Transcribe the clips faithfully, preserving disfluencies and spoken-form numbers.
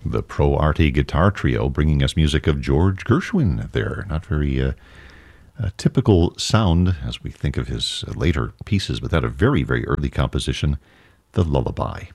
The Pro Arte Guitar Trio bringing us music of George Gershwin there. Not very uh, a typical sound as we think of his later pieces, but that a very, very early composition, The Lullaby.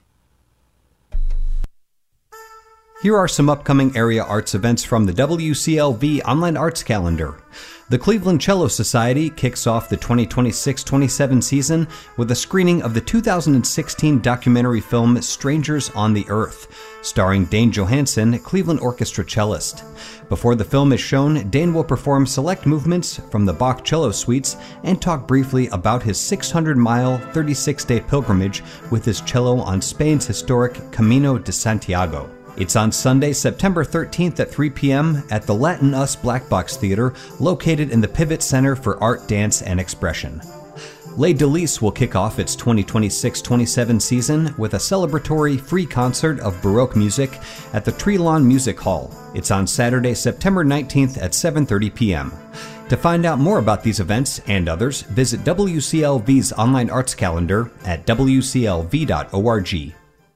Here are some upcoming area arts events from the W C L V Online Arts Calendar. The Cleveland Cello Society kicks off the twenty twenty-six twenty-seven season with a screening of the two thousand sixteen documentary film Strangers on the Earth, starring Dane Johansen, Cleveland Orchestra cellist. Before the film is shown, Dane will perform select movements from the Bach cello suites and talk briefly about his six hundred mile, thirty-six day pilgrimage with his cello on Spain's historic Camino de Santiago. It's on Sunday, September thirteenth at three p.m. at the Latin Us Black Box Theater, located in the Pivot Center for Art, Dance, and Expression. Les Délices will kick off its twenty twenty-six twenty-seven season with a celebratory free concert of Baroque music at the Tree Lawn Music Hall. It's on Saturday, September nineteenth at seven thirty p.m. To find out more about these events and others, visit W C L V's online arts calendar at w c l v dot org.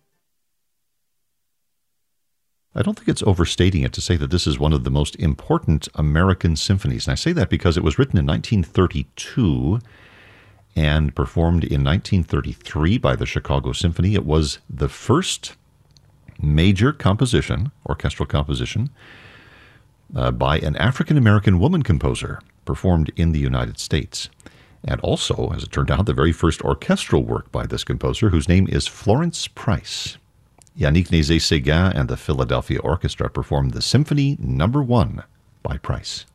I don't think it's overstating it to say that this is one of the most important American symphonies. And I say that because it was written in nineteen thirty-two and performed in nineteen thirty-three by the Chicago Symphony. It was the first major composition, orchestral composition, uh, by an African-American woman composer performed in the United States. And also, as it turned out, the very first orchestral work by this composer, whose name is Florence Price. Yannick Nézet-Séguin and the Philadelphia Orchestra performed the Symphony Number One by Price.